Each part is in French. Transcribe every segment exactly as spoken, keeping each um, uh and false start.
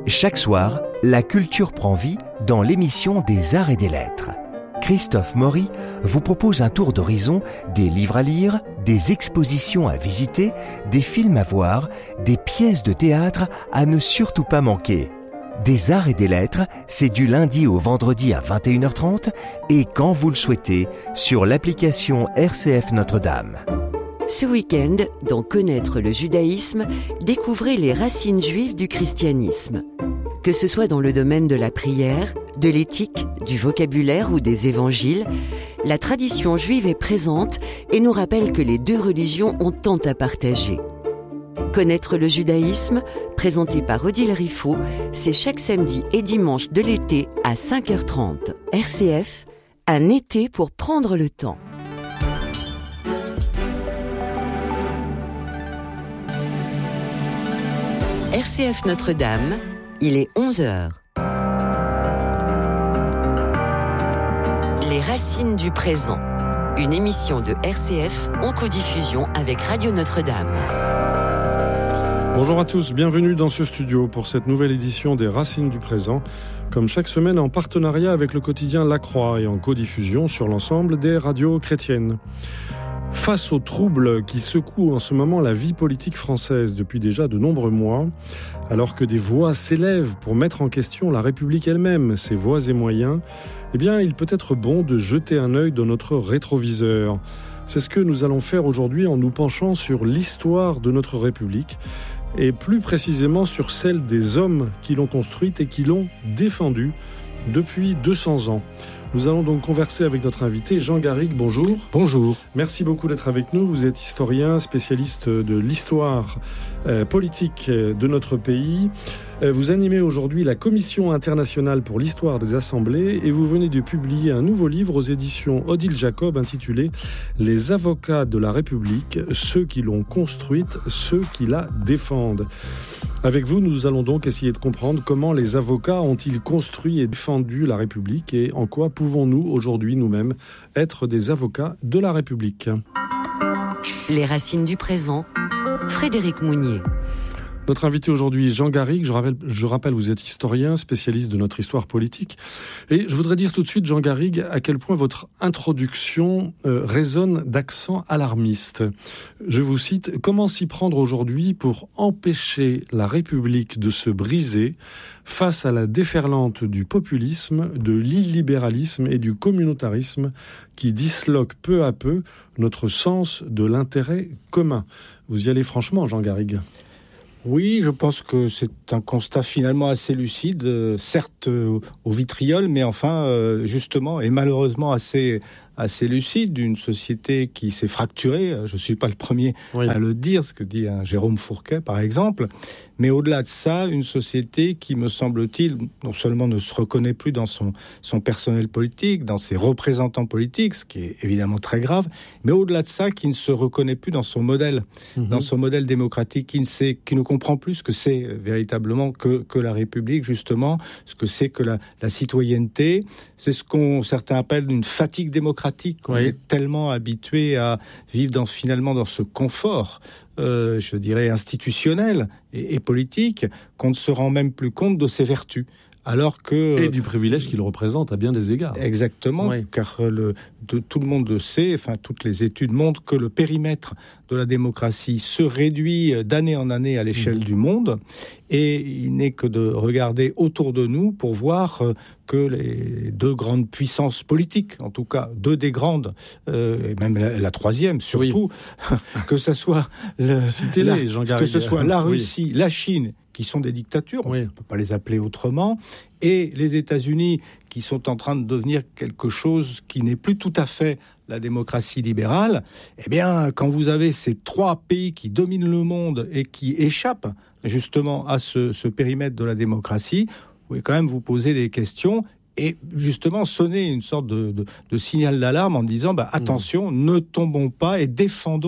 Chaque soir, la culture prend vie dans l'émission des Arts et des Lettres. Christophe Maury vous propose un tour d'horizon des livres à lire, des expositions à visiter, des films à voir, des pièces de théâtre à ne surtout pas manquer. Des Arts et des Lettres, c'est du lundi au vendredi à vingt et une heures trente et quand vous le souhaitez sur l'application R C F Notre-Dame. Ce week-end, dans Connaître le judaïsme, découvrez les racines juives du christianisme. Que ce soit dans le domaine de la prière, de l'éthique, du vocabulaire ou des évangiles, la tradition juive est présente et nous rappelle que les deux religions ont tant à partager. Connaître le judaïsme, présenté par Odile Riffaut, c'est chaque samedi et dimanche de l'été à cinq heures trente. R C F, un été pour prendre le temps. R C F Notre-Dame, il est onze heures. Les racines du présent, une émission de R C F en codiffusion avec Radio Notre-Dame. Bonjour à tous, bienvenue dans ce studio pour cette nouvelle édition des Racines du présent, comme chaque semaine en partenariat avec le quotidien La Croix et en codiffusion sur l'ensemble des radios chrétiennes. Face aux troubles qui secouent en ce moment la vie politique française depuis déjà de nombreux mois, alors que des voix s'élèvent pour mettre en question la République elle-même, ses voies et moyens, eh bien, il peut être bon de jeter un œil dans notre rétroviseur. C'est ce que nous allons faire aujourd'hui en nous penchant sur l'histoire de notre République et plus précisément sur celle des hommes qui l'ont construite et qui l'ont défendue depuis deux cents ans. Nous allons donc converser avec notre invité Jean Garrigue. Bonjour. Bonjour. Merci beaucoup d'être avec nous. Vous êtes historien, spécialiste de l'histoire euh, politique de notre pays. Euh, vous animez aujourd'hui la Commission internationale pour l'histoire des assemblées et vous venez de publier un nouveau livre aux éditions Odile Jacob intitulé « Les avocats de la République, ceux qui l'ont construite, ceux qui la défendent ». Avec vous, nous allons donc essayer de comprendre comment les avocats ont-ils construit et défendu la République et en quoi pouvons-nous aujourd'hui nous-mêmes être des avocats de la République. Les racines du présent, Frédéric Mounier. Notre invité aujourd'hui, Jean Garrigue. Je rappelle, je rappelle, vous êtes historien, spécialiste de notre histoire politique. Et je voudrais dire tout de suite, Jean Garrigue, à quel point votre introduction euh, résonne d'accent alarmiste. Je vous cite, « Comment s'y prendre aujourd'hui pour empêcher la République de se briser face à la déferlante du populisme, de l'illibéralisme et du communautarisme qui disloquent peu à peu notre sens de l'intérêt commun ?» Vous y allez franchement, Jean Garrigue. Oui, je pense que c'est un constat finalement assez lucide, euh, certes euh, au vitriol, mais enfin euh, justement et malheureusement assez assez lucide d'une société qui s'est fracturée. Je ne suis pas le premier oui. à le dire, ce que dit un Jérôme Fourquet par exemple, mais au-delà de ça, une société qui, me semble-t-il, non seulement ne se reconnaît plus dans son, son personnel politique, dans ses représentants politiques, ce qui est évidemment très grave, mais au-delà de ça, qui ne se reconnaît plus dans son modèle, mmh. dans son modèle démocratique, qui ne, sait, qui ne comprend plus ce que c'est véritablement que, que la République, justement, ce que c'est que la, la citoyenneté. C'est ce qu'on certains appellent une fatigue démocratique. On oui. est tellement habitué à vivre dans, finalement dans ce confort, euh, je dirais institutionnel et, et politique, qu'on ne se rend même plus compte de ses vertus. Alors que, et du privilège qu'il représente à bien des égards. Exactement, oui. car le, de, tout le monde sait, enfin toutes les études montrent que le périmètre de la démocratie se réduit d'année en année à l'échelle mmh. du monde, et il n'est que de regarder autour de nous pour voir que les deux grandes puissances politiques, en tout cas deux des grandes, euh, et même la, la troisième surtout, oui. que ce soit, le, la, Jean que ce soit la Russie, oui. la Chine, qui sont des dictatures, oui. on ne peut pas les appeler autrement, et les États-Unis qui sont en train de devenir quelque chose qui n'est plus tout à fait la démocratie libérale, eh bien, quand vous avez ces trois pays qui dominent le monde et qui échappent justement à ce, ce périmètre de la démocratie, vous pouvez quand même vous poser des questions et justement sonner une sorte de, de, de signal d'alarme en disant bah, attention, mmh. ne tombons pas et défendons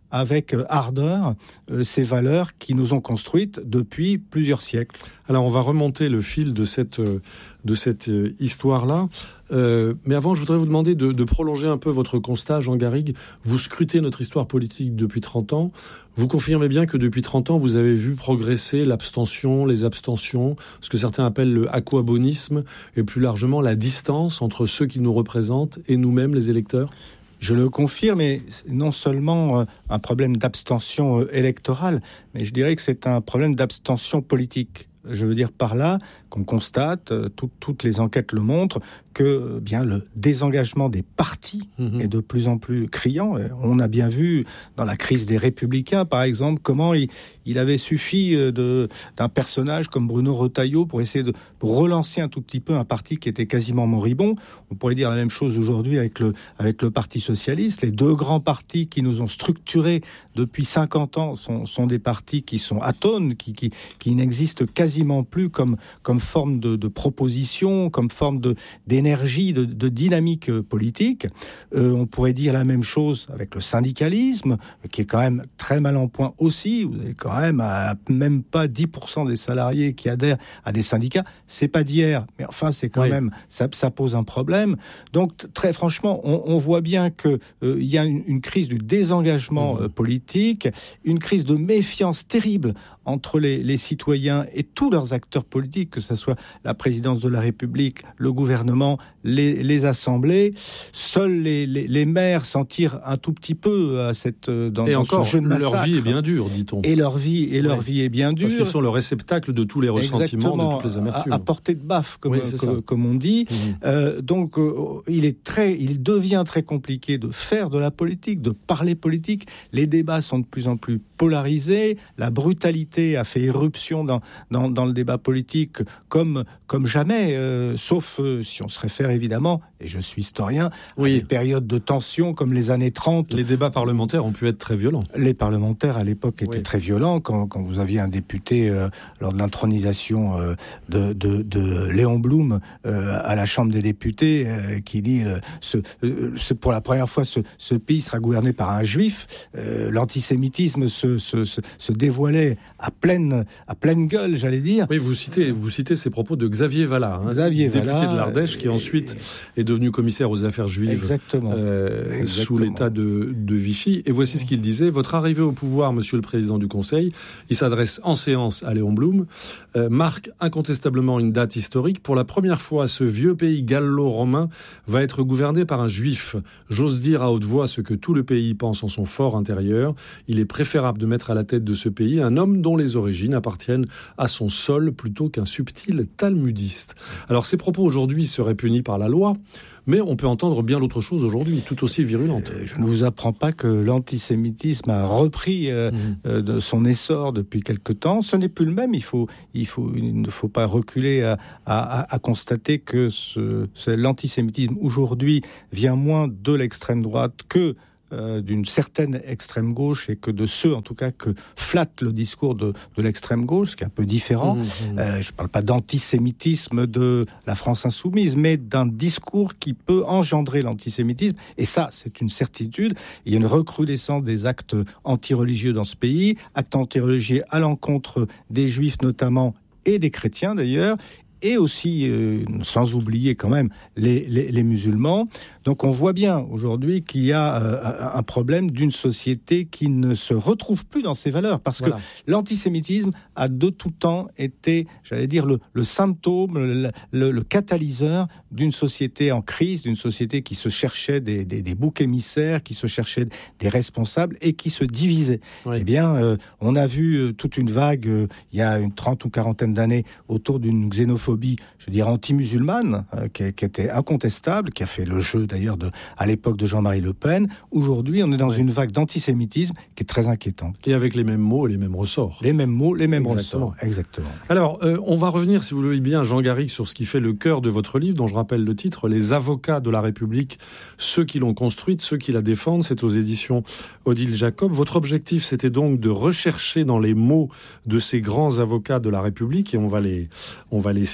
avec ardeur euh, ces valeurs qui nous ont construites depuis plusieurs siècles. Alors on va remonter le fil de cette, de cette histoire-là. Euh, mais avant, je voudrais vous demander de, de prolonger un peu votre constat, Jean Garrigue. Vous scrutez notre histoire politique depuis trente ans. Vous confirmez bien que depuis trente ans, vous avez vu progresser l'abstention, les abstentions, ce que certains appellent le aquabonisme, et plus largement la distance entre ceux qui nous représentent et nous-mêmes, les électeurs ? Je le confirme, et non seulement un problème d'abstention électorale, mais je dirais que c'est un problème d'abstention politique. Je veux dire par là qu'on constate, tout, toutes les enquêtes le montrent, que bien le désengagement des partis mmh. est de plus en plus criant. On a bien vu dans la crise des Républicains, par exemple, comment il, il avait suffi de, d'un personnage comme Bruno Retailleau pour essayer de pour relancer un tout petit peu un parti qui était quasiment moribond. On pourrait dire la même chose aujourd'hui avec le, avec le Parti socialiste. Les deux grands partis qui nous ont structurés depuis cinquante ans sont, sont des partis qui sont atones, qui, qui, qui n'existent quasiment plus comme, comme forme de, de proposition, comme forme de, d'énergie, de, de dynamique politique. Euh, on pourrait dire la même chose avec le syndicalisme, qui est quand même très mal en point aussi. Vous avez quand même à, même pas dix pour cent des salariés qui adhèrent à des syndicats. C'est pas d'hier, mais enfin, c'est quand oui. même, ça, ça pose un problème. Donc, t- très franchement, on, on voit bien que euh, il y a une, une crise du désengagement mmh. euh, politique, une crise de méfiance terrible entre les, les citoyens et tous leurs acteurs politiques, que ce soit la présidence de la République, le gouvernement, les, les assemblées. Seuls les, les, les maires s'en tirent un tout petit peu à cette, dans, et dans encore, ce jeu de massacre. Leur vie est bien dure, dit-on. Et leur vie, et leur ouais. vie est bien dure. Parce qu'ils sont le réceptacle de tous les ressentiments, Exactement, de toutes les amertumes. À, à portée de baffe, comme, oui, comme, comme on dit. Mmh. Euh, donc, euh, il est très, il devient très compliqué de faire de la politique, de parler politique. Les débats sont de plus en plus polarisés. La brutalité a fait éruption dans, dans, dans le débat politique comme, comme jamais, euh, sauf euh, si on se réfère évidemment, et je suis historien, oui. à des périodes de tension comme les années trente. Les débats parlementaires ont pu être très violents. Les parlementaires à l'époque étaient oui. très violents. Quand, quand vous aviez un député euh, lors de l'intronisation euh, de, de, de Léon Blum euh, à la Chambre des députés euh, qui dit euh, ce, euh, ce, pour la première fois ce, ce pays sera gouverné par un juif, euh, l'antisémitisme se, se, se, se dévoilait à pleine, à pleine gueule, j'allais dire. Oui, vous citez, vous citez ces propos de Xavier Vallat, hein, Xavier député Vallat, de l'Ardèche, qui ensuite est devenu commissaire aux affaires juives exactement, euh, exactement. sous l'état de, de Vichy. Et voici ce qu'il disait. Votre arrivée au pouvoir, monsieur le président du Conseil, il s'adresse en séance à Léon Blum, euh, marque incontestablement une date historique. Pour la première fois, ce vieux pays gallo-romain va être gouverné par un juif. J'ose dire à haute voix ce que tout le pays pense en son fort intérieur. Il est préférable de mettre à la tête de ce pays un homme dont les origines appartiennent à son sol plutôt qu'un subtil talmudiste. Alors ces propos aujourd'hui seraient punis par la loi, mais on peut entendre bien l'autre chose aujourd'hui, tout aussi virulente. Euh, je ne vous apprends pas que l'antisémitisme a repris euh, mmh. euh, de son essor depuis quelque temps. Ce n'est plus le même. Il, faut, il, faut, il ne faut pas reculer à, à, à constater que ce, ce, l'antisémitisme aujourd'hui vient moins de l'extrême droite que Euh, d'une certaine extrême gauche et que de ceux, en tout cas, que flatte le discours de, de l'extrême gauche, ce qui est un peu différent. Mmh, mmh. Euh, je ne parle pas d'antisémitisme de la France insoumise, mais d'un discours qui peut engendrer l'antisémitisme. Et ça, c'est une certitude. Il y a une recrudescence des actes antireligieux dans ce pays, actes antireligieux à l'encontre des juifs notamment et des chrétiens d'ailleurs, et aussi, euh, sans oublier quand même, les, les, les musulmans. Donc on voit bien aujourd'hui qu'il y a euh, un problème d'une société qui ne se retrouve plus dans ses valeurs, parce voilà. que l'antisémitisme a de tout temps été, j'allais dire, le, le symptôme, le, le, le catalyseur d'une société en crise, d'une société qui se cherchait des, des, des boucs émissaires, qui se cherchait des responsables et qui se divisait. Oui. Eh bien, euh, on a vu euh, toute une vague, euh, il y a une trente ou quarantaine d'années, autour d'une xénophobie, je dirais anti-musulmane, euh, qui, qui était incontestable, qui a fait le jeu d'ailleurs de, à l'époque de Jean-Marie Le Pen. Aujourd'hui, on est dans oui. une vague d'antisémitisme qui est très inquiétante. Et avec les mêmes mots et les mêmes ressorts. Les mêmes mots, les mêmes Exactement. ressorts. Exactement. Alors, euh, on va revenir, si vous le voulez bien, Jean Garrigue, sur ce qui fait le cœur de votre livre, dont je rappelle le titre, Les avocats de la République, ceux qui l'ont construite, ceux qui la défendent. C'est aux éditions Odile Jacob. Votre objectif, c'était donc de rechercher dans les mots de ces grands avocats de la République, et on va les, on va les citer.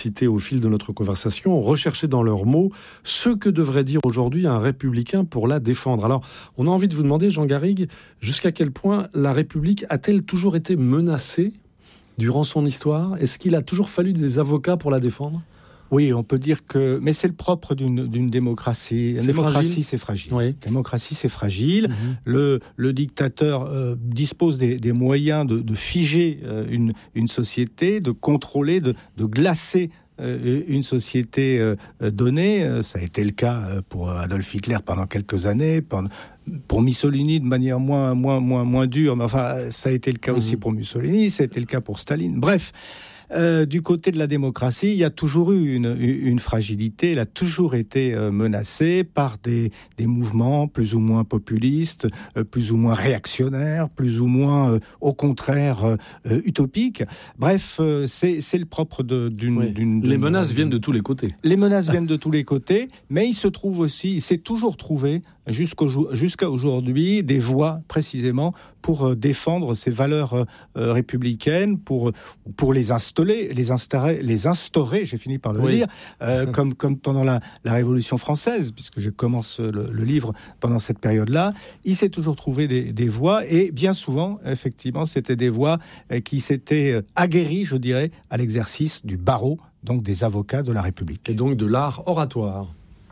citer au fil de notre conversation, rechercher dans leurs mots ce que devrait dire aujourd'hui un républicain pour la défendre. Alors, on a envie de vous demander, Jean Garrigue, jusqu'à quel point la République a-t-elle toujours été menacée durant son histoire? Est-ce qu'il a toujours fallu des avocats pour la défendre? Oui, on peut dire que... Mais c'est le propre d'une, d'une démocratie. Une c'est démocratie, fragile. c'est fragile. Oui. Démocratie, c'est fragile. Mmh. Le, le dictateur euh, dispose des, des moyens de, de figer euh, une, une société, de contrôler, de, de glacer euh, une société euh, donnée. Ça a été le cas pour Adolf Hitler pendant quelques années, pendant... Pour Mussolini, de manière moins, moins, moins, moins dure, mais enfin, ça a été le cas mmh. aussi pour Mussolini, ça a été le cas pour Staline. Bref, euh, du côté de la démocratie, il y a toujours eu une, une fragilité, elle a toujours été euh, menacée par des, des mouvements plus ou moins populistes, euh, plus ou moins réactionnaires, plus ou moins, euh, au contraire, euh, euh, utopiques. Bref, euh, c'est, c'est le propre de, d'une, oui. d'une, d'une... Les menaces viennent de tous les côtés. Les menaces viennent de tous les côtés, mais il se trouve aussi, il s'est toujours trouvé, Jusqu'au, jusqu'à aujourd'hui, des voies précisément pour défendre ces valeurs euh, républicaines, pour pour les installer, les instaurer, les instaurer. J'ai fini par le oui. dire, euh, comme comme pendant la, la Révolution française, puisque je commence le, le livre pendant cette période-là. Il s'est toujours trouvé des, des voies, et bien souvent, effectivement, c'était des voies qui s'étaient aguerries, je dirais, à l'exercice du barreau, donc des avocats de la République, et donc de l'art oratoire.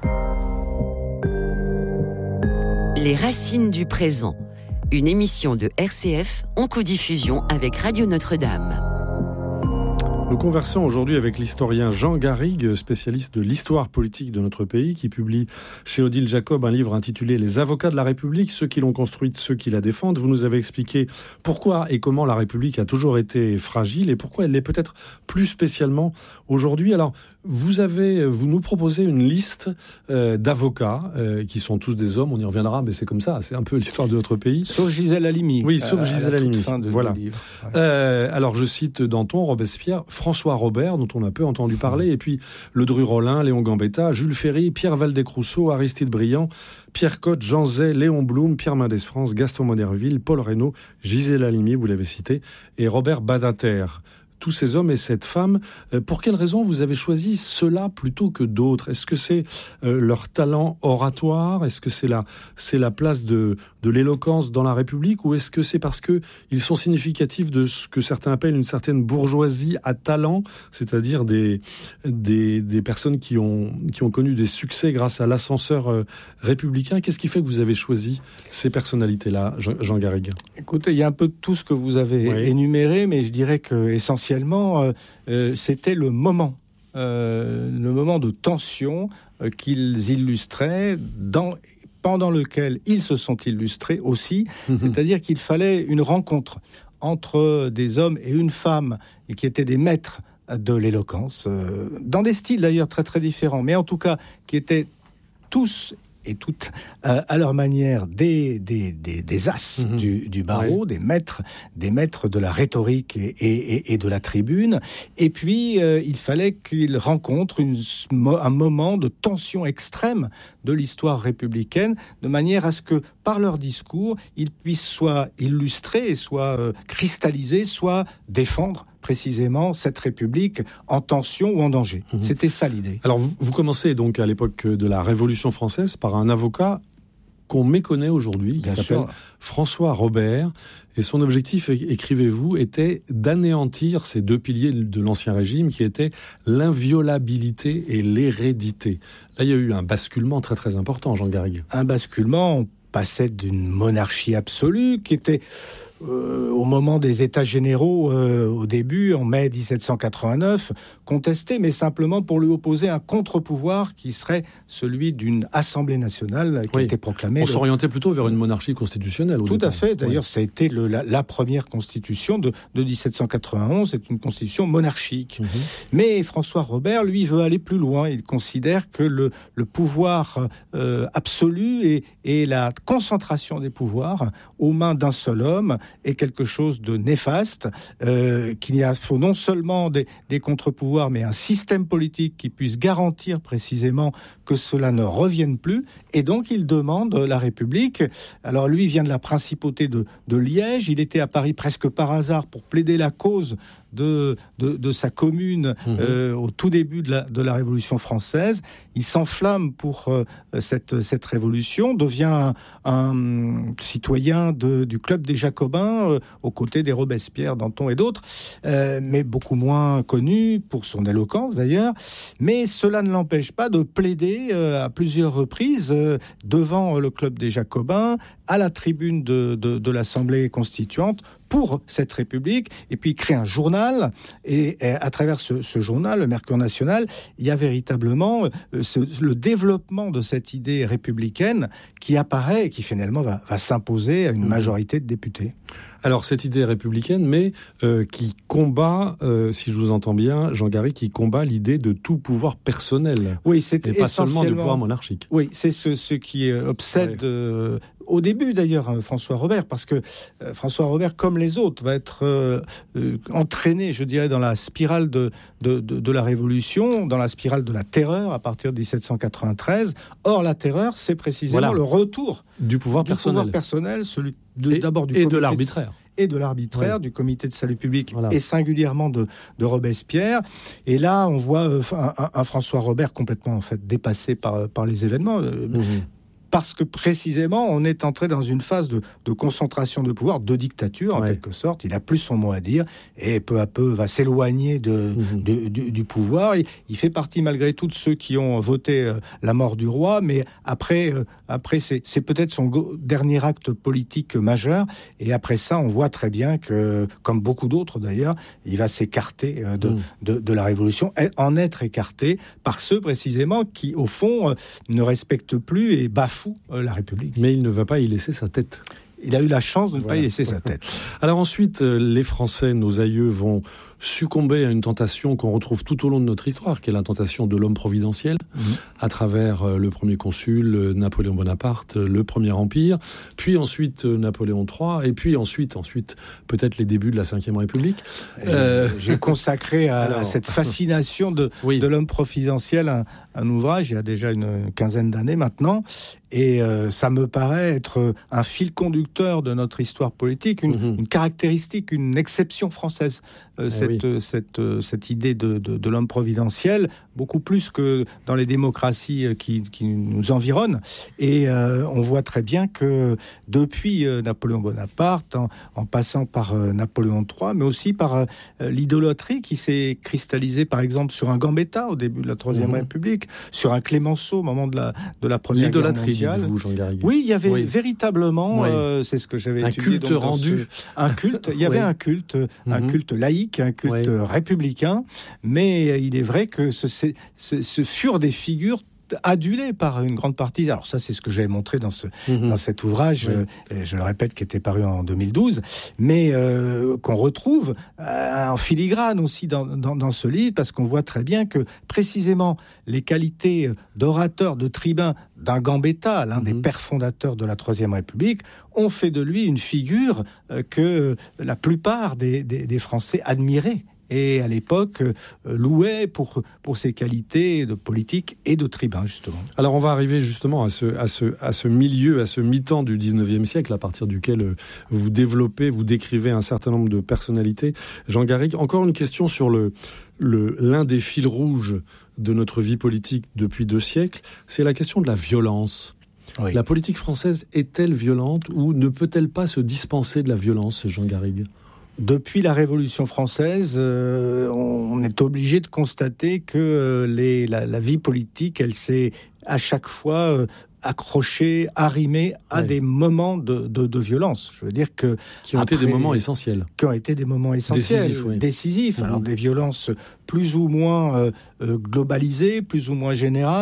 Les racines du présent, une émission de R C F en codiffusion avec Radio Notre-Dame. Nous conversons aujourd'hui avec l'historien Jean Garrigue, spécialiste de l'histoire politique de notre pays, qui publie chez Odile Jacob un livre intitulé « Les avocats de la République, ceux qui l'ont construite, ceux qui la défendent ». Vous nous avez expliqué pourquoi et comment la République a toujours été fragile et pourquoi elle l'est peut-être plus spécialement aujourd'hui. Alors, vous avez, vous nous proposez une liste euh, d'avocats euh, qui sont tous des hommes. On y reviendra, mais c'est comme ça. C'est un peu l'histoire de notre pays. Sauf Gisèle Halimi. Oui, sauf euh, Gisèle Halimi. Fin de voilà. livre. Ouais. Euh, alors, je cite Danton, Robespierre, François Robert, dont on a peu entendu parler, et puis Ledru-Rollin, Léon Gambetta, Jules Ferry, Pierre Valdez-Crousseau, Aristide Briand, Pierre Cotte, Jean Zay, Léon Blum, Pierre Mendès France, Gaston Monerville, Paul Reynaud, Gisèle Halimi, vous l'avez cité, et Robert Badinter. Tous ces hommes et cette femme, euh, pour quelles raisons vous avez choisi ceux-là plutôt que d'autres? Est-ce que c'est euh, leur talent oratoire? Est-ce que c'est la, c'est la place de, de l'éloquence dans la République? Ou est-ce que c'est parce qu'ils sont significatifs de ce que certains appellent une certaine bourgeoisie à talent, c'est-à-dire des, des, des personnes qui ont, qui ont connu des succès grâce à l'ascenseur euh, républicain? Qu'est-ce qui fait que vous avez choisi ces personnalités-là, Jean, Jean Garrigue? Écoutez, il y a un peu de tout ce que vous avez oui. énuméré, mais je dirais que essentiellement, Euh, euh, c'était le moment, euh, le moment de tension euh, qu'ils illustraient, dans, pendant lequel ils se sont illustrés aussi. Mmh. C'est-à-dire qu'il fallait une rencontre entre des hommes et une femme, et qui étaient des maîtres de l'éloquence, euh, dans des styles d'ailleurs très très différents, mais en tout cas qui étaient tous et toutes, euh, à leur manière, des, des, des, des as mmh. du, du barreau, oui. des maîtres, des maîtres de la rhétorique et, et, et de la tribune. Et puis, euh, il fallait qu'ils rencontrent une, un moment de tension extrême de l'histoire républicaine, de manière à ce que, par leur discours, ils puissent soit illustrer, soit euh, cristalliser, soit défendre précisément cette République en tension ou en danger. Mmh. C'était ça l'idée. Alors vous, vous commencez donc à l'époque de la Révolution française par un avocat qu'on méconnaît aujourd'hui, qui Bien s'appelle sûr. François Robert. Et son objectif, écrivez-vous, était d'anéantir ces deux piliers de l'Ancien Régime qui étaient l'inviolabilité et l'hérédité. Là, il y a eu un basculement très très important, Jean Garrigue. Un basculement, on passait d'une monarchie absolue qui était... Euh, au moment des États généraux, euh, au début, en mai dix-sept cent quatre-vingt-neuf, contesté, mais simplement pour lui opposer un contre-pouvoir qui serait celui d'une Assemblée nationale qui oui. a été proclamée. On le... s'orientait plutôt vers une monarchie constitutionnelle. Au Tout départ. à fait. D'ailleurs, oui. ça a été le, la, la première constitution de, de dix-sept cent quatre-vingt-onze. C'est une constitution monarchique. Mmh. Mais François Robert, lui, veut aller plus loin. Il considère que le, le pouvoir euh, absolu et, et la concentration des pouvoirs aux mains d'un seul homme est quelque chose de néfaste, euh, qu'il y a faut non seulement des, des contre-pouvoirs, mais un système politique qui puisse garantir précisément que cela ne revienne plus. Et donc, il demande la République. Alors, lui, il vient de la principauté de, de Liège. Il était à Paris presque par hasard pour plaider la cause de, de, de sa commune mmh. euh, au tout début de la, de la Révolution française. Il s'enflamme pour euh, cette, cette révolution, devient un, un citoyen de, du club des Jacobins, euh, aux côtés des Robespierre, Danton et d'autres, euh, mais beaucoup moins connu pour son éloquence d'ailleurs. Mais cela ne l'empêche pas de plaider euh, à plusieurs reprises euh, devant le club des Jacobins, à la tribune de, de, de l'Assemblée constituante, pour cette République, et puis il crée un journal, et, et à travers ce, ce journal, le Mercure National, il y a véritablement euh, ce, le développement de cette idée républicaine qui apparaît et qui finalement va, va s'imposer à une majorité de députés. Alors, cette idée républicaine, mais euh, qui combat, euh, si je vous entends bien, Jean Garrigue, qui combat l'idée de tout pouvoir personnel. Oui, c'est et pas seulement du pouvoir monarchique. Oui, c'est ce, ce qui obsède... Ouais. Euh, Au début, d'ailleurs, François Robert, parce que euh, François Robert, comme les autres, va être euh, euh, entraîné, je dirais, dans la spirale de, de, de, de la Révolution, dans la spirale de la terreur à partir de dix-sept cent quatre-vingt-treize. Or, la terreur, c'est précisément voilà. le retour du pouvoir du personnel, pouvoir personnel celui de, et, d'abord du et de l'arbitraire. et de l'arbitraire, ouais. du comité de salut public, voilà. et singulièrement de, de Robespierre. Et là, on voit euh, un, un, un François Robert complètement en fait, dépassé par, par les événements. Mmh. Parce que précisément, on est entré dans une phase de, de concentration de pouvoir, de dictature en ouais. quelque sorte. Il a plus son mot à dire et peu à peu va s'éloigner de, mmh. de, du, du pouvoir. Il, il fait partie malgré tout de ceux qui ont voté euh, la mort du roi, mais après, euh, après c'est, c'est peut-être son go- dernier acte politique majeur. Et après ça, on voit très bien que, comme beaucoup d'autres d'ailleurs, il va s'écarter euh, de, mmh. de, de la Révolution, en être écarté par ceux précisément qui, au fond, euh, ne respectent plus et bafouent la République. Mais il ne va pas y laisser sa tête. Il a eu la chance de ne voilà. pas y laisser sa tête. Alors ensuite, les Français, nos aïeux, vont succomber à une tentation qu'on retrouve tout au long de notre histoire, qui est la tentation de l'homme providentiel, mmh. à travers le premier consul, Napoléon Bonaparte, le Premier Empire, puis ensuite Napoléon trois, et puis ensuite, ensuite peut-être les débuts de la Cinquième République. J'ai, euh... j'ai consacré à, Alors... à cette fascination de, oui. de l'homme providentiel un, un ouvrage, il y a déjà une quinzaine d'années maintenant, et euh, ça me paraît être un fil conducteur de notre histoire politique, une, mmh. une caractéristique, une exception française. Euh, eh cette, oui. cette, euh, cette idée de, de, de l'homme providentiel, beaucoup plus que dans les démocraties qui, qui nous environnent. Et euh, on voit très bien que depuis euh, Napoléon Bonaparte, en, en passant par euh, Napoléon trois, mais aussi par euh, l'idolâtrie qui s'est cristallisée, par exemple, sur un Gambetta au début de la Troisième mmh. République, sur un Clémenceau au moment de la, de la Première Guerre mondiale. L'idolâtrie, dites-vous, Jean Garrigue. Oui, il y avait oui. véritablement, oui. Euh, c'est ce que j'avais un étudié. Culte rendu. Ce, un culte Il y avait oui. un culte, mmh. un culte laïque, un culte oui. républicain, mais il est vrai que ce, ce, ce furent des figures adulé par une grande partie. Alors ça, c'est ce que j'avais montré dans, ce, mmh. dans cet ouvrage, oui. euh, je le répète, qui était paru en deux mille douze, mais euh, qu'on retrouve euh, en filigrane aussi dans, dans, dans ce livre, parce qu'on voit très bien que précisément les qualités d'orateur, de tribun d'un Gambetta, l'un mmh. des pères fondateurs de la Troisième République, ont fait de lui une figure euh, que la plupart des, des, des Français admiraient. Et à l'époque, euh, louait pour, pour ses qualités de politique et de tribun, justement. Alors on va arriver justement à ce, à ce, à ce milieu, à ce mi-temps du dix-neuvième siècle, à partir duquel vous développez, vous décrivez un certain nombre de personnalités. Jean Garrigue, encore une question sur le, le, l'un des fils rouges de notre vie politique depuis deux siècles, c'est la question de la violence. Oui. La politique française est-elle violente ou ne peut-elle pas se dispenser de la violence, Jean Garrigue ? Depuis la Révolution française, euh, on est obligé de constater que euh, les, la, la vie politique, elle s'est à chaque fois euh, accrochée, arrimée à ouais. des moments de, de, de violence. Je veux dire que qui ont après, été des moments essentiels. Qui ont été des moments essentiels, décisifs. Oui. décisifs. Mmh. Alors des violences plus ou moins euh, globalisées, plus ou moins générales,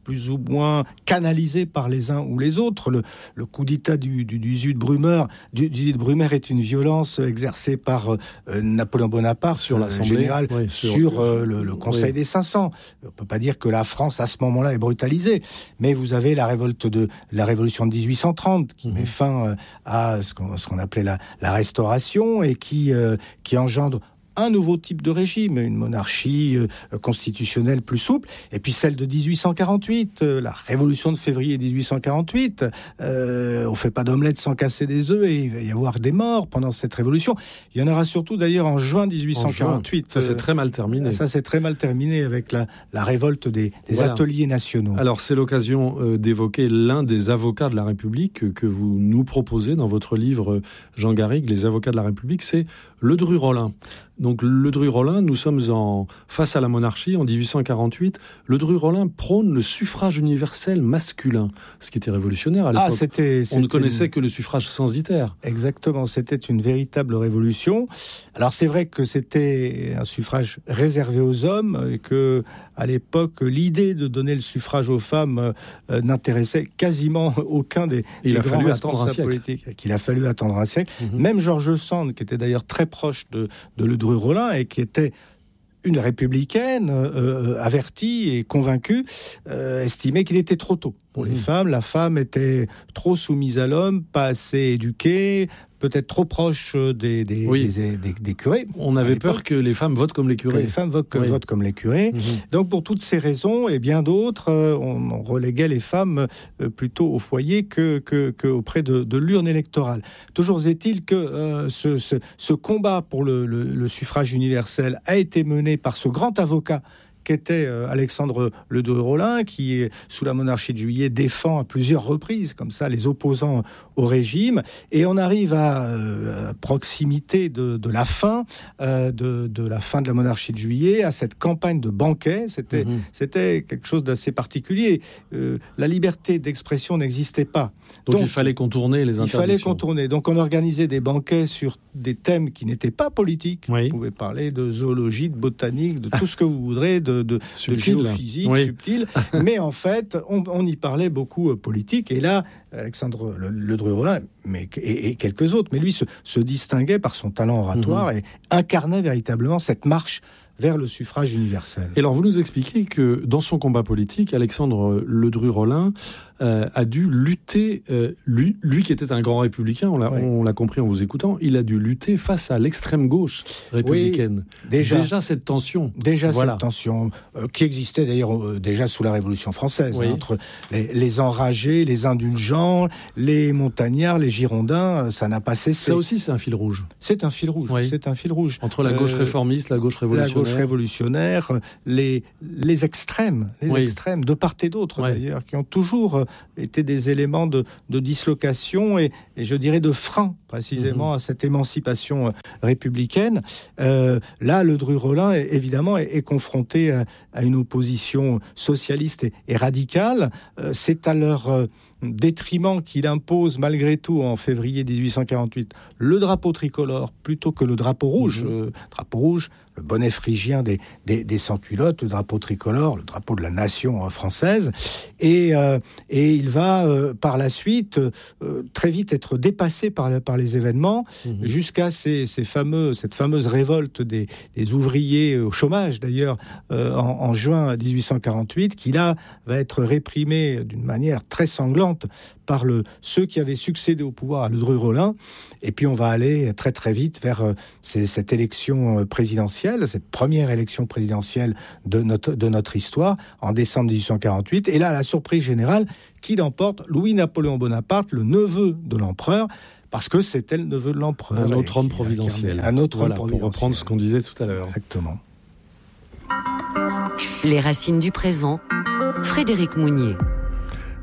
plus ou moins canalisés par les uns ou les autres. Le, le coup d'État du, du, du dix-huit Brumaire, du, du Brumaire est une violence exercée par euh, Napoléon Bonaparte sur l'Assemblée, générale, oui, sur, sur euh, le, le Conseil oui. des cinq cents. On peut pas dire que la France à ce moment-là est brutalisée, mais vous avez la révolte de la Révolution de dix-huit cent trente qui mmh. met fin à ce qu'on, ce qu'on appelait la, la Restauration et qui euh, qui engendre un nouveau type de régime, une monarchie euh, constitutionnelle plus souple, et puis celle de dix-huit cent quarante-huit, euh, la révolution de février dix-huit cent quarante-huit, euh, on fait pas d'omelette sans casser des œufs, et il va y avoir des morts pendant cette révolution. Il y en aura surtout d'ailleurs en juin dix-huit cent quarante-huit. En juin. Ça c'est très mal terminé. Ça c'est très mal terminé avec la, la révolte des, des voilà. ateliers nationaux. Alors c'est l'occasion euh, d'évoquer l'un des avocats de la République euh, que vous nous proposez dans votre livre, Jean Garrigue, Les avocats de la République, c'est Ledru-Rollin. Donc Ledru-Rollin, nous sommes en, face à la monarchie en dix-huit cent quarante-huit. Ledru-Rollin prône le suffrage universel masculin, ce qui était révolutionnaire à l'époque. Ah, c'était, c'était On ne connaissait une... que le suffrage censitaire. Exactement, c'était une véritable révolution. Alors c'est vrai que c'était un suffrage réservé aux hommes et que à l'époque, l'idée de donner le suffrage aux femmes euh, n'intéressait quasiment aucun des, des grands fallu responsables politiques. Qu'il a fallu attendre un siècle. Mm-hmm. Même George Sand, qui était d'ailleurs très proche de, de Ledru-Rollin et qui était une républicaine euh, avertie et convaincue, euh, estimait qu'il était trop tôt pour mmh. les femmes. La femme était trop soumise à l'homme, pas assez éduquée, peut-être trop proche des, des, oui. des, des, des curés. On avait peur que les femmes votent comme les curés. Que les femmes votent, que, oui. votent comme les curés. Mmh. Donc pour toutes ces raisons et bien d'autres, on, on reléguait les femmes plutôt au foyer que, que, que auprès de, de l'urne électorale. Toujours est-il que euh, ce, ce, ce combat pour le, le, le suffrage universel a été mené par ce grand avocat qu'était euh, Alexandre Ledru-Rollin, qui, sous la monarchie de Juillet, défend à plusieurs reprises, comme ça, les opposants au régime. Et on arrive à, euh, à proximité de, de la fin, euh, de, de la fin de la monarchie de Juillet, à cette campagne de banquet. C'était, mmh. c'était quelque chose d'assez particulier. Euh, la liberté d'expression n'existait pas. Donc, Donc il fallait contourner les interdictions. Il fallait contourner. Donc on organisait des banquets sur des thèmes qui n'étaient pas politiques. Oui. Vous pouvez parler de zoologie, de botanique, de tout ce que vous voudrez, de, de, de géophysique, oui. subtil. Mais en fait, on, on y parlait beaucoup euh, politique. Et là, Alexandre Ledru-Rollin, mais et, et quelques autres, mais lui se, se distinguait par son talent oratoire mmh. et incarnait véritablement cette marche vers le suffrage universel. Et alors, vous nous expliquez que dans son combat politique, Alexandre Ledru-Rollin euh, a dû lutter, euh, lui, lui qui était un grand républicain, on l'a, oui. on l'a compris en vous écoutant, il a dû lutter face à l'extrême gauche républicaine. Oui, déjà, déjà cette tension. Déjà voilà. cette tension, euh, qui existait d'ailleurs euh, déjà sous la Révolution française, oui. hein, entre les, les enragés, les indulgents, les montagnards, les girondins, euh, ça n'a pas cessé. Ça aussi, c'est un fil rouge. C'est un fil rouge, oui. c'est un fil rouge. Entre la gauche euh, réformiste, la gauche révolutionnaire. La gauche révolutionnaire, les, les extrêmes, les oui. extrêmes, de part et d'autre ouais. d'ailleurs, qui ont toujours été des éléments de, de dislocation et, et je dirais de frein précisément mmh. à cette émancipation républicaine. Euh, là, Ledru-Rollin, évidemment, est, est confronté à, à une opposition socialiste et, et radicale. Euh, c'est à leur euh, détriment qu'il impose malgré tout en février dix-huit cent quarante-huit le drapeau tricolore plutôt que le drapeau rouge. Mmh. Euh, drapeau rouge, le bonnet phrygien des, des, des sans-culottes, le drapeau tricolore, le drapeau de la nation euh, française. Et, euh, et il va, euh, par la suite, euh, très vite être dépassé par, par les événements, mmh. jusqu'à ces, ces fameux, cette fameuse révolte des, des ouvriers au chômage, d'ailleurs, euh, en, en juin dix-huit cent quarante-huit, qui là va être réprimée d'une manière très sanglante par le, ceux qui avaient succédé au pouvoir à Ledru-Rollin. Et puis on va aller très très vite vers euh, ces, cette élection présidentielle, cette première élection présidentielle de notre, de notre histoire, en décembre dix-huit cent quarante-huit. Et là, la surprise générale, qui l'emporte? Louis-Napoléon Bonaparte, le neveu de l'empereur, parce que c'était le neveu de l'empereur. Un autre homme providentiel. Un autre voilà, homme providentiel. Pour reprendre ce qu'on disait tout à l'heure. Exactement. Les racines du présent, Frédéric Mounier.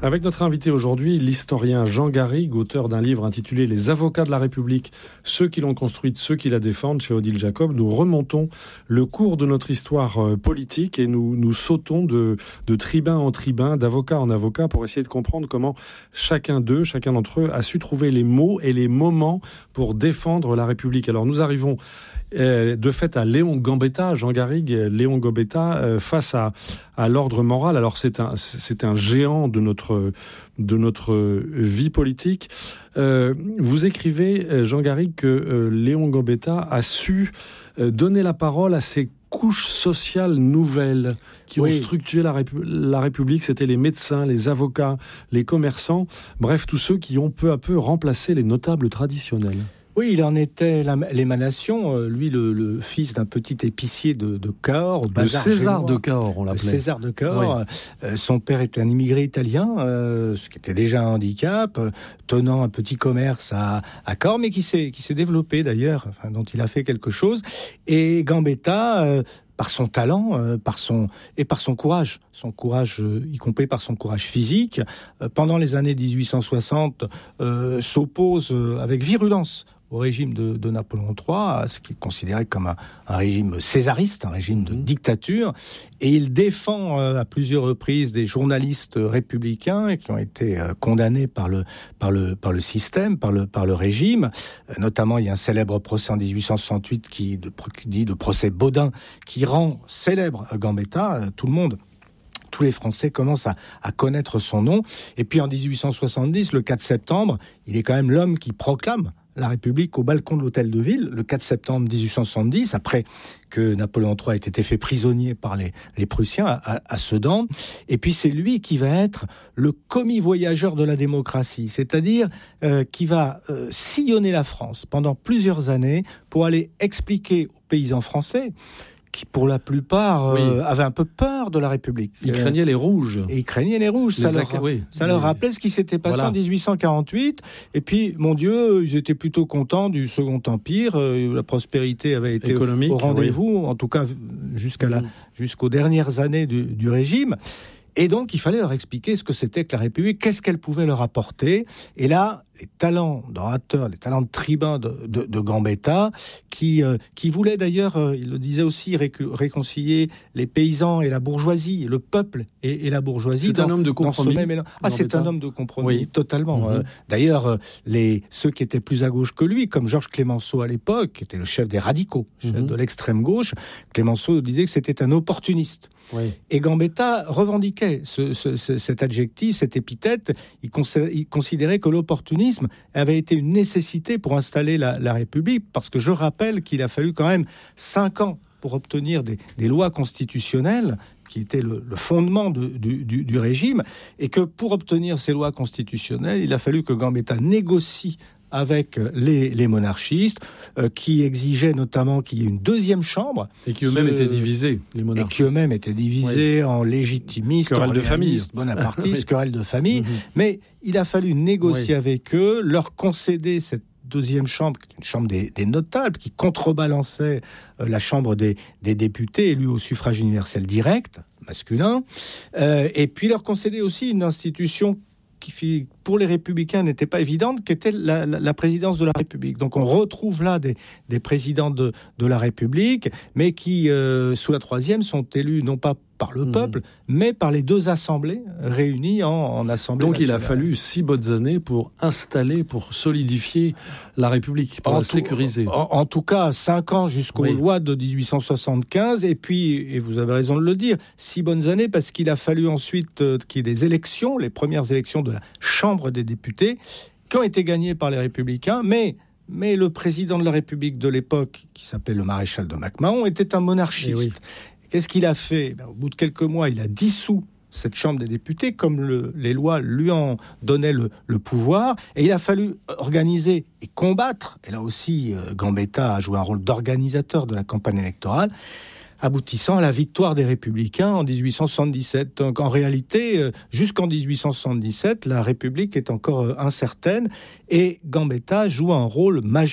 Avec notre invité aujourd'hui, l'historien Jean Garrigue, auteur d'un livre intitulé « Les avocats de la République, ceux qui l'ont construite, ceux qui la défendent » chez Odile Jacob. Nous remontons le cours de notre histoire politique et nous, nous sautons de, de tribun en tribun, d'avocat en avocat pour essayer de comprendre comment chacun d'eux, chacun d'entre eux a su trouver les mots et les moments pour défendre la République. Alors nous arrivons euh, de fait à Léon Gambetta, Jean Garrigue, Léon Gambetta euh, face à, à l'ordre moral. Alors c'est un, c'est un géant de notre, de notre vie politique. Euh, vous écrivez, Jean Garrigue, que euh, Léon Gambetta a su euh, donner la parole à ces couches sociales nouvelles qui oui. ont structuré la, Répu- la République. C'était les médecins, les avocats, les commerçants, bref, tous ceux qui ont peu à peu remplacé les notables traditionnels. Oui, il en était l'émanation, lui le, le fils d'un petit épicier de, de Cahors. Le César génois. de Cahors, on l'appelait. Le César de Cahors. Oui. Euh, son père était un immigré italien, euh, ce qui était déjà un handicap, euh, tenant un petit commerce à, à Cahors, mais qui s'est, qui s'est développé d'ailleurs, enfin, dont il a fait quelque chose. Et Gambetta... Euh, par son talent, euh, par son et par son courage, son courage, euh, y compris par son courage physique, euh, pendant les années dix-huit cent soixante, euh, s'oppose euh, avec virulence au régime de, de Napoléon trois, à ce qu'il considérait comme un, un régime césariste, un régime de dictature, et il défend euh, à plusieurs reprises des journalistes républicains qui ont été euh, condamnés par le par le par le système, par le par le régime. Euh, notamment, il y a un célèbre procès en dix-huit cent soixante-huit qui de, dit le procès Baudin, qui rend célèbre Gambetta. Euh, tout le monde. Tous les Français commencent à, à connaître son nom. Et puis en dix-huit cent soixante-dix, le quatre septembre, il est quand même l'homme qui proclame la République au balcon de l'Hôtel de Ville, le quatre septembre dix-huit cent soixante-dix, après que Napoléon trois ait été fait prisonnier par les, les Prussiens à, à Sedan. Et puis c'est lui qui va être le commis voyageur de la démocratie, c'est-à-dire euh, qui va euh, sillonner la France pendant plusieurs années pour aller expliquer aux paysans français qui, pour la plupart, oui. euh, avaient un peu peur de la République. Ils craignaient les Rouges. Et ils craignaient les Rouges. Les ça leur, oui. ça leur rappelait ce qui s'était passé voilà. en dix-huit cent quarante-huit. Et puis, mon Dieu, ils étaient plutôt contents du Second Empire. Euh, la prospérité avait été Économique, au rendez-vous, oui. en tout cas jusqu'à la, mmh. jusqu'aux dernières années du, du régime. Et donc, il fallait leur expliquer ce que c'était que la République, qu'est-ce qu'elle pouvait leur apporter. Et là, les talents d'orateur, les talents de tribun de, de, de Gambetta, qui, euh, qui voulait d'ailleurs, euh, il le disait aussi, récu- réconcilier les paysans et la bourgeoisie, le peuple et, et la bourgeoisie. C'est dans, un homme de compromis. Même... Ah, c'est un homme de compromis, oui. totalement. Mm-hmm. Euh, d'ailleurs, euh, les, ceux qui étaient plus à gauche que lui, comme Georges Clémenceau à l'époque, qui était le chef des radicaux, chef mm-hmm. de l'extrême gauche, Clémenceau disait que c'était un opportuniste. Oui. Et Gambetta revendiquait ce, ce, ce, cet adjectif, cette épithète. Il, cons- il considérait que l'opportunisme avait été une nécessité pour installer la, la République, parce que je rappelle qu'il a fallu quand même cinq ans pour obtenir des, des lois constitutionnelles qui étaient le, le fondement de, du, du, du régime, et que pour obtenir ces lois constitutionnelles, il a fallu que Gambetta négocie avec les, les monarchistes, euh, qui exigeaient notamment qu'il y ait une deuxième chambre. Et qui eux-mêmes ce... étaient divisés, les monarchistes. Et qui eux-mêmes étaient divisés oui. en légitimistes, querelle de famille, bonapartistes, oui. querelle de famille. Mm-hmm. Mais il a fallu négocier oui. avec eux, leur concéder cette deuxième chambre, une chambre des, des notables, qui contrebalançait euh, la chambre des, des députés, élus au suffrage universel direct, masculin, euh, et puis leur concéder aussi une institution qui, pour les Républicains, n'était pas évidente, qui était la, la, la présidence de la République. Donc on retrouve là des, des présidents de, de la République, mais qui, euh, sous la troisième, sont élus non pas par le peuple, mmh. mais par les deux assemblées réunies en, en assemblée Donc nationale. Il a fallu six bonnes années pour installer, pour solidifier la République, pour en la tout, sécuriser. En, en tout cas, cinq ans jusqu'aux oui. lois de dix-huit cent soixante-quinze, et puis, et vous avez raison de le dire, six bonnes années, parce qu'il a fallu ensuite euh, qu'il y ait des élections, les premières élections de la Chambre des députés, qui ont été gagnées par les Républicains, mais... Mais le président de la République de l'époque, qui s'appelait le maréchal de Mac-Mahon, était un monarchiste. Oui. Qu'est-ce qu'il a fait ? Ben, au bout de quelques mois, il a dissous cette Chambre des députés, comme le, les lois lui en donnaient le, le pouvoir. Et il a fallu organiser et combattre. Et là aussi, euh, Gambetta a joué un rôle d'organisateur de la campagne électorale, aboutissant à la victoire des Républicains en dix-huit cent soixante-dix-sept. Donc en réalité, euh, jusqu'en dix-huit cent soixante-dix-sept, la République est encore euh, incertaine, et Gambetta joue un rôle majeur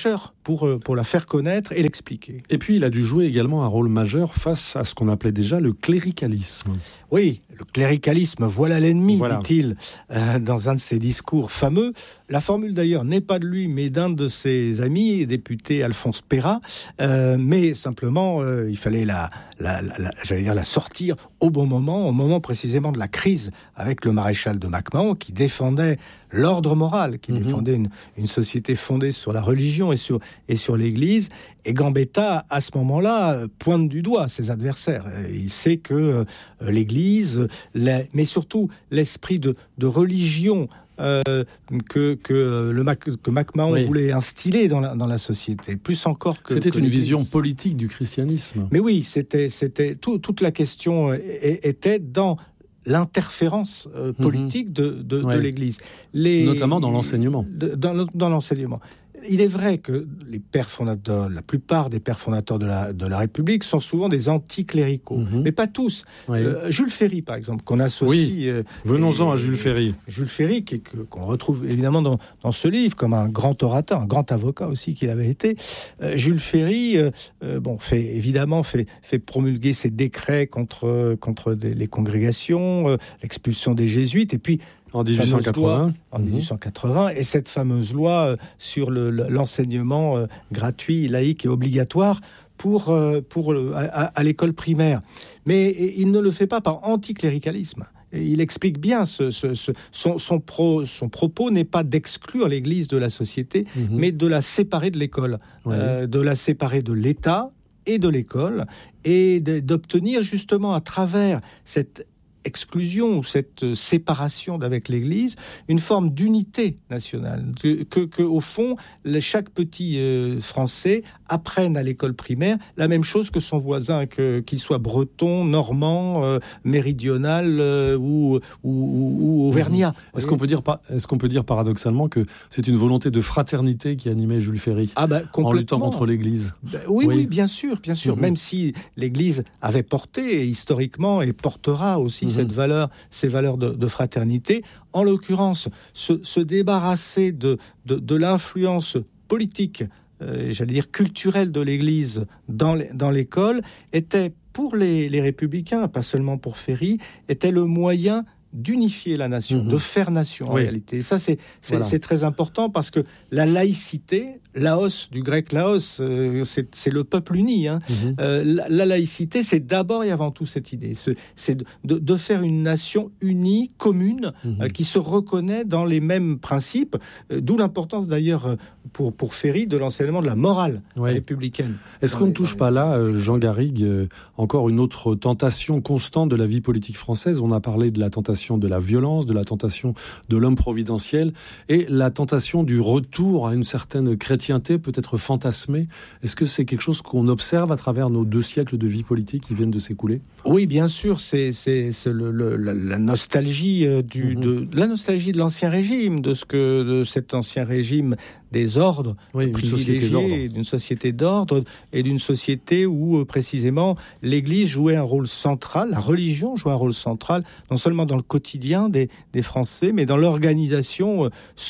pour, pour la faire connaître et l'expliquer. Et puis il a dû jouer également un rôle majeur face à ce qu'on appelait déjà le cléricalisme. Oui, le cléricalisme, voilà l'ennemi, voilà. dit-il euh, dans un de ses discours fameux. La formule d'ailleurs n'est pas de lui, mais d'un de ses amis, député Alphonse Peyrat. Euh, mais simplement, euh, il fallait la, la, la, la, j'allais dire la sortir au bon moment, au moment précisément de la crise avec le maréchal de Mac-Mahon, qui défendait l'ordre moral, qui mmh. défendait une, une société fondée sur la religion et sur, et sur l'Église. Et Gambetta, à ce moment-là, pointe du doigt ses adversaires. Il sait que euh, l'Église, les, mais surtout l'esprit de, de religion euh, que, que, le Mac, que Mac-Mahon oui. voulait instiller dans la, dans la société, plus encore que... C'était que une l'Église. Vision politique du christianisme. Mais oui, c'était, c'était tout, toute la question était dans l'interférence euh, politique mmh. de, de, ouais. de l'Église. Les, Notamment dans l'enseignement. De, dans, dans l'enseignement. Il est vrai que les pères fondateurs, la plupart des pères fondateurs de la, de la République sont souvent des anticléricaux, mmh. mais pas tous. Oui. Euh, Jules Ferry, par exemple, qu'on associe... Oui. Euh, Venons-en et, à Jules Ferry. Jules Ferry, qui, que, qu'on retrouve évidemment dans, dans ce livre, comme un grand orateur, un grand avocat aussi qu'il avait été. Euh, Jules Ferry, euh, euh, bon, fait, évidemment, fait, fait promulguer ses décrets contre, contre des, les congrégations, euh, l'expulsion des jésuites, et puis... En dix-huit cent quatre-vingts. Loi, en mmh. dix-huit cent quatre-vingts, et cette fameuse loi euh, sur le, l'enseignement euh, gratuit, laïque et obligatoire pour, euh, pour, euh, à, à l'école primaire. Mais il ne le fait pas par anticléricalisme. Et il explique bien ce, ce, ce, son, son, pro, son propos n'est pas d'exclure l'Église de la société, mmh. mais de la séparer de l'école, oui. euh, de la séparer de l'État et de l'école, et de, d'obtenir justement à travers cette exclusion ou cette séparation d'avec l'Église, une forme d'unité nationale, que, que, que au fond, chaque petit euh, Français apprenne à l'école primaire la même chose que son voisin, que, qu'il soit breton, normand, euh, méridional euh, ou, ou, ou auvergnat. Mmh. Est-ce qu'on peut dire, est-ce qu'on peut dire paradoxalement que c'est une volonté de fraternité qui animait Jules Ferry ah bah, en luttant contre l'Église? Ben, oui, oui, oui, bien sûr, bien sûr. Mmh. Même si l'Église avait porté, et historiquement, et portera aussi mmh. cette valeur, ces valeurs de, de fraternité. En l'occurrence, se, se débarrasser de, de, de l'influence politique, euh, j'allais dire culturelle de l'Église dans, les, dans l'école, était pour les, les républicains, pas seulement pour Ferry, était le moyen d'unifier la nation, mmh. de faire nation en oui. réalité. Et ça, c'est, c'est, voilà. c'est très important parce que la laïcité, laos, du grec laos, euh, c'est, c'est le peuple uni. Hein. Mmh. Euh, la, la laïcité, c'est d'abord et avant tout cette idée. C'est, c'est de, de, de faire une nation unie, commune, mmh. euh, qui se reconnaît dans les mêmes principes. Euh, d'où l'importance d'ailleurs pour, pour Ferry de l'enseignement de la morale oui. républicaine. Est-ce qu'on les, ne touche les... pas là, Jean Garrigue, euh, encore une autre tentation constante de la vie politique française? On a parlé de la tentation de la violence, de la tentation de l'homme providentiel et la tentation du retour à une certaine chrétienté peut-être fantasmée. Est-ce que c'est quelque chose qu'on observe à travers nos deux siècles de vie politique qui viennent de s'écouler? Oui, bien sûr, c'est, c'est, c'est le, le, la, la nostalgie du, mmh. de la nostalgie de l'ancien régime, de ce que de cet ancien régime des ordres oui, privilégiés, d'une société d'ordre et d'une société où euh, précisément l'Église jouait un rôle central, la religion jouait un rôle central, non seulement dans le quotidien des, des Français, mais dans l'organisation euh,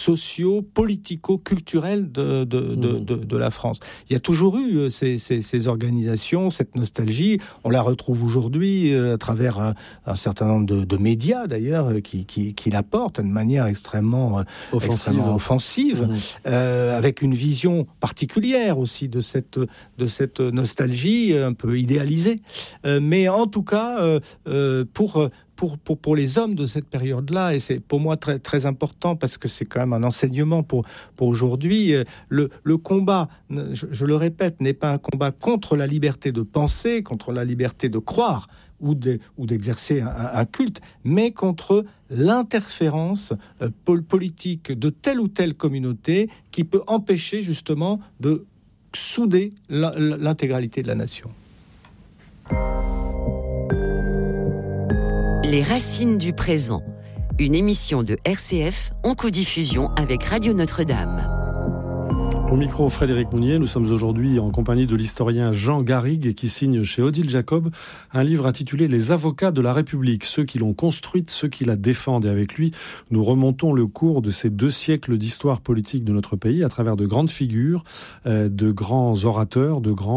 socio-politico-culturelle de, de, mmh. de, de, de la France. Il y a toujours eu euh, ces, ces, ces organisations, cette nostalgie, on la retrouve aujourd'hui euh, à travers euh, un certain nombre de, de médias d'ailleurs euh, qui, qui, qui l'apportent de manière extrêmement, euh, offensive. extrêmement offensive. Mmh. Euh, avec une vision particulière aussi de cette, de cette nostalgie un peu idéalisée. Euh, mais en tout cas, euh, euh, pour, pour, pour, pour les hommes de cette période-là, et c'est pour moi très, très important parce que c'est quand même un enseignement pour, pour aujourd'hui, euh, le, le combat, je, je le répète, n'est pas un combat contre la liberté de penser, contre la liberté de croire, ou, de, ou d'exercer un, un culte, mais contre l'interférence euh, politique de telle ou telle communauté qui peut empêcher justement de souder la, l'intégralité de la nation. Les racines du présent, une émission de R C F en codiffusion avec Radio Notre-Dame. Au micro, Frédéric Mounier, nous sommes aujourd'hui en compagnie de l'historien Jean Garrigue qui signe chez Odile Jacob un livre intitulé « Les avocats de la République », ceux qui l'ont construite, ceux qui la défendent. Et avec lui, nous remontons le cours de ces deux siècles d'histoire politique de notre pays à travers de grandes figures, euh, de grands orateurs, de grands